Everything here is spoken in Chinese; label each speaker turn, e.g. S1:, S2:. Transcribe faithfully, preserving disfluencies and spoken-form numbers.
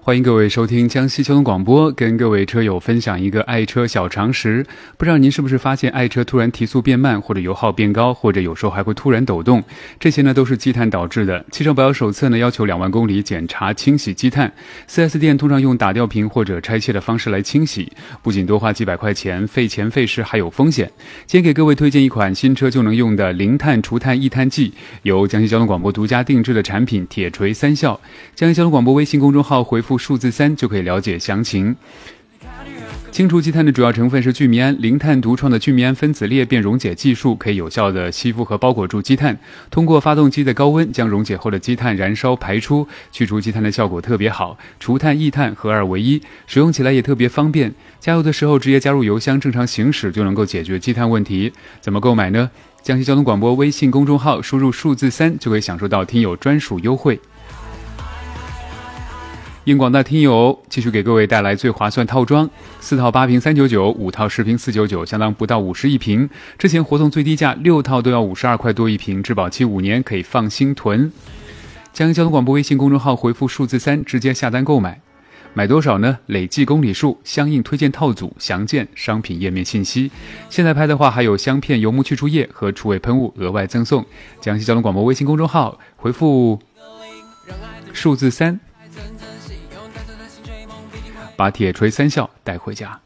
S1: 欢迎各位收听江西交通广播，跟各位车友分享一个爱车小常识。不知道您是不是发现爱车突然提速变慢，或者油耗变高，或者有时候还会突然抖动，这些呢都是积碳导致的。汽车保养手册呢要求两万公里检查清洗积碳， 四 S 店通常用打吊瓶或者拆卸的方式来清洗，不仅多花几百块钱，费钱费时还有风险。今天给各位推荐一款新车就能用的零碳除碳抑碳剂，由江西交通广播独家定制的产品铁锤三效。江西交通广播微信公众号回复数字三就可以了解详情。清除积碳的主要成分是聚醚胺，零碳独创的聚醚胺分子裂变溶解技术可以有效的吸附和包裹住积碳，通过发动机的高温将溶解后的积碳燃烧排出，去除积碳的效果特别好，除碳抑碳合二为一，使用起来也特别方便。加油的时候直接加入油箱正常行驶就能够解决积碳问题。怎么购买呢？江西交通广播微信公众号输入数字三就可以享受到听友专属优惠。应广大听友继续给各位带来最划算套装，四套八瓶三九九，五套十瓶四九九，相当不到五十一瓶。之前活动最低价六套都要五十二块多一瓶，质保期五年，可以放心囤。江西交通广播微信公众号回复数字三直接下单购买。买多少呢？累计公里数，相应推荐套组，详见商品页面信息。现在拍的话还有香片油膜去除液和除味喷雾额外赠送。江西交通广播微信公众号回复数字三，把铁锤三效带回家。